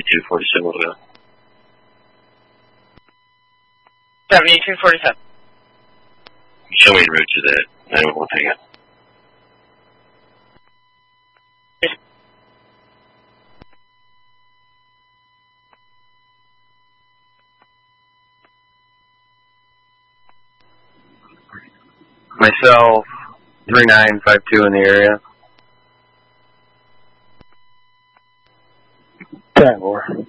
7247 will go. 7247. Show me en route to the 911 hangout. Myself, 3952 in the area. 10-4.